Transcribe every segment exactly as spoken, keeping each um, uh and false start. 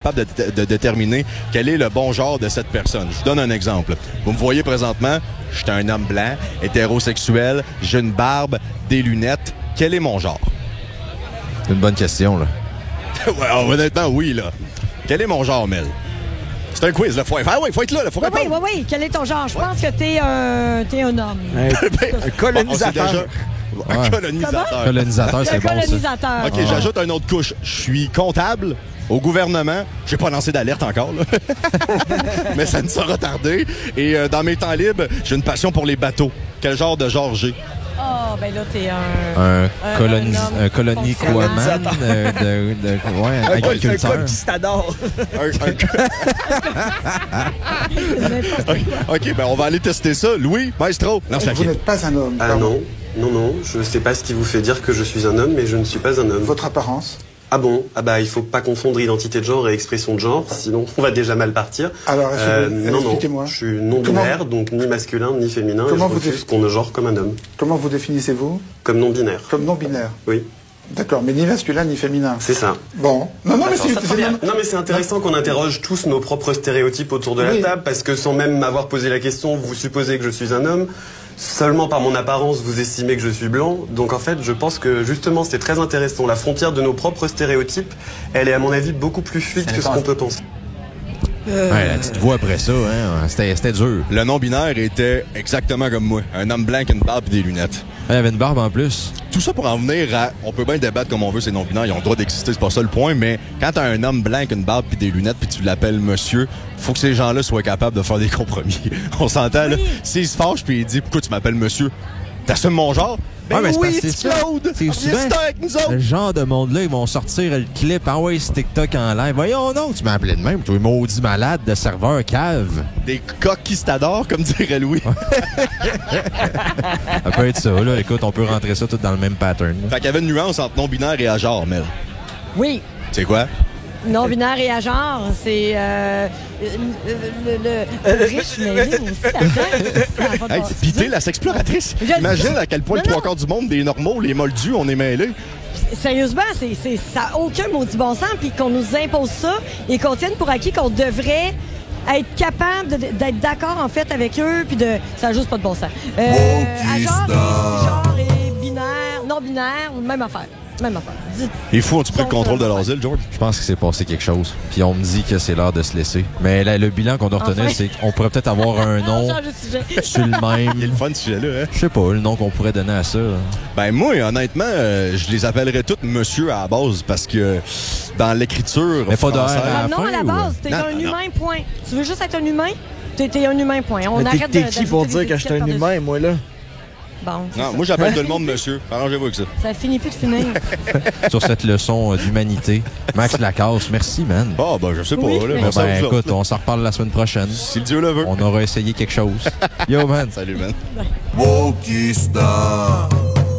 capable de, de, de déterminer quel est le bon genre de cette personne. Je vous donne un exemple. Vous me voyez présentement, je suis un homme blanc, hétérosexuel, j'ai une barbe, des lunettes. Quel est mon genre? C'est une bonne question, là. Ouais, honnêtement, oui, là. Quel est mon genre, Mel? C'est un quiz, là. Faut... Ah oui, faut être là, là. Faut oui, répondre. oui, oui, oui. Quel est ton genre? Je ouais. pense que t'es un, t'es un homme. Un, un colonisateur. Bon, déjà... Un ouais. colonisateur. Colonisateur, c'est bon, colonisateur. ça. OK, ah. J'ajoute une autre couche. Je suis comptable au gouvernement. J'ai pas lancé d'alerte encore, là. Mais ça ne sera tardé. Et euh, dans mes temps libres, j'ai une passion pour les bateaux. Quel genre de genre j'ai? Ah, oh, ben là, t'es un... Un, un, colonis, un, un coloniquaman euh, de, de, ouais, un agriculteur. Un conquistador. OK, ben on va aller tester ça. Louis, maestro. Non, vous n'êtes pas un homme. Ah non, non, non. Je sais pas ce qui vous fait dire que je suis un homme, mais je ne suis pas un homme. Votre apparence? Ah bon? Ah bah, il faut pas confondre identité de genre et expression de genre, sinon on va déjà mal partir. Alors, euh, non, expliquez-moi. Non, je suis non-binaire, donc ni masculin, ni féminin, Comment et je vous refuse dé... qu'on me genre comme un homme. Comment vous définissez-vous? Comme non-binaire. Comme non-binaire? Oui. D'accord, mais ni masculin, ni féminin. C'est ça. Bon. Non, non, mais c'est... c'est bien. Non, mais c'est intéressant qu'on interroge tous nos propres stéréotypes autour de la oui. table, parce que sans même m'avoir posé la question, vous supposez que je suis un homme. Seulement par mon apparence, vous estimez que je suis blanc. Donc en fait, je pense que justement, c'est très intéressant. La frontière de nos propres stéréotypes, elle est à mon avis beaucoup plus fluide que ce qu'on peut penser. Euh... Ouais, la petite voix après ça, hein, c'était, c'était dur. Le non-binaire était exactement comme moi. Un homme blanc avec une barbe et des lunettes. Il avait une barbe en plus. Tout ça pour en venir à... On peut bien débattre comme on veut, ces non-binaires, ils ont le droit d'exister, c'est pas ça le point, mais quand t'as un homme blanc avec une barbe et des lunettes puis tu l'appelles monsieur, faut que ces gens-là soient capables de faire des compromis. On s'entend, oui. Là? S'il se fâche puis il dit « Pourquoi tu m'appelles monsieur? » T'assumes mon genre? Ben ouais, oui, c'est Claude! C'est souvent avec nous autres. Le genre de monde-là, ils vont sortir le clip, ah ouais, c'est TikTok en live. Voyons donc, tu m'as appelé de même, tu es maudit malade de serveur cave. Des conquistadors, comme dirait Louis. Ça peut être ça, là. Écoute, on peut rentrer ça tout dans le même pattern. Fait qu'il y avait une nuance entre non-binaire et à genre, Mel. Oui. C'est quoi? Non-binaire et à genre, c'est euh, le, le, le riche, mais lui aussi. Hey, pis t'es la sexploratrice. Imagine à quel point non, le trois quarts du monde, des normaux, les moldus, on est mêlés. Sérieusement, c'est, c'est, ça n'a aucun maudit bon sens, puis qu'on nous impose ça et qu'on tienne pour acquis qu'on devrait être capable de, d'être d'accord, en fait, avec eux, puis de... Ça n'a juste pas de bon sens. Euh, à genre et, genre et binaire, non-binaire, même affaire. Même affaire. Dis... Il faut ont-tu pris le contrôle de l'asile, George? Je pense qu'il s'est passé quelque chose. Puis on me dit que c'est l'heure de se laisser. Mais là, le bilan qu'on doit retenir, enfin. C'est qu'on pourrait peut-être avoir un nom sur le même. Il est le fun, ce sujet-là, hein? Je sais pas, le nom qu'on pourrait donner à ça. Là. Ben moi, honnêtement, euh, je les appellerais tous monsieur à la base parce que dans l'écriture mais pas française... à la non, fin, à la base, t'es non, un non, humain, non. Point. Tu veux juste être un humain? T'es, t'es un humain, point. On mais arrête t'es, de... T'es qui pour dire que je suis un humain, moi, là? Bon, non, moi j'appelle tout le monde monsieur. Arrangez-vous avec ça. Ça finit plus de finir. Sur cette leçon euh, d'humanité. Max Lacasse, merci, man. Ah, oh, ben je sais pas. Oui, là, ben, ben, écoute, on s'en reparle la semaine prochaine. Si le Dieu le veut. On aura essayé quelque chose. Yo, man. Salut, man. Wokistan.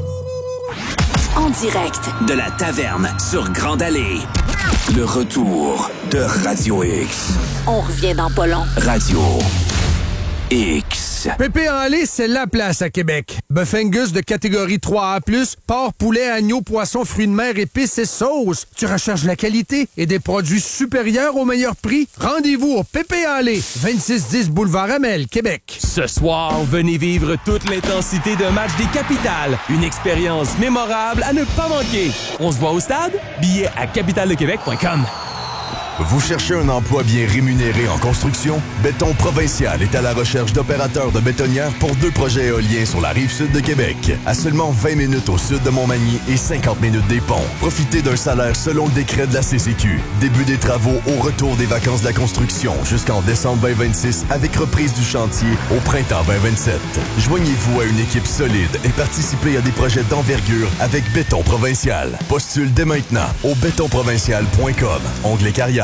En direct de la taverne sur Grande Allée. Le retour de Radio X. On revient dans pas long. Radio X. Pépé en lait, c'est la place à Québec. Bœuf Angus de catégorie trois A plus, porc, poulet, agneau, poisson, fruits de mer, épices et sauces. Tu recherches la qualité et des produits supérieurs au meilleur prix? Rendez-vous au Pépé en lait, vingt-six dix Boulevard Amel, Québec. Ce soir, venez vivre toute l'intensité d'un match des Capitales. Une expérience mémorable à ne pas manquer. On se voit au stade? Billets à capitale de québec point com. Vous cherchez un emploi bien rémunéré en construction? Béton Provincial est à la recherche d'opérateurs de bétonnières pour deux projets éoliens sur la rive sud de Québec. À seulement vingt minutes au sud de Montmagny et cinquante minutes des ponts. Profitez d'un salaire selon le décret de la C C Q. Début des travaux au retour des vacances de la construction jusqu'en décembre vingt vingt-six avec reprise du chantier au printemps vingt vingt-sept. Joignez-vous à une équipe solide et participez à des projets d'envergure avec Béton Provincial. Postule dès maintenant au béton provincial point com. Onglet carrière.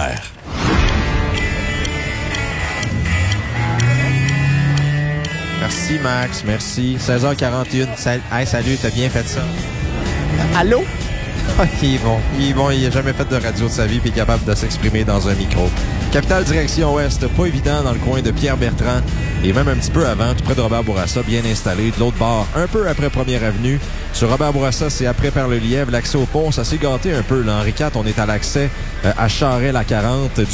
Merci, Max. Merci. seize heures quarante et un. Sal- hey, salut, t'as bien fait ça. Allô? Il est bon. Il est bon. Il n'a jamais fait de radio de sa vie puis est capable de s'exprimer dans un micro. Capitale direction ouest, pas évident dans le coin de Pierre-Bertrand et même un petit peu avant, tout près de Robert Bourassa, bien installé. De l'autre bord, un peu après Première Avenue. Sur Robert Bourassa, c'est après Perle-Lièvre. L'accès au pont, ça s'est gâté un peu. Là. Henri quatre, on est à l'accès euh, à Charest, la quarante.